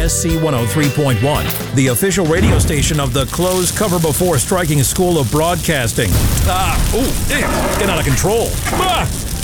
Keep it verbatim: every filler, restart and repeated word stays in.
S C one oh three point one, the official radio station of the Close Cover Before Striking School of Broadcasting. Ah, ooh, it's getting out of control. Ah!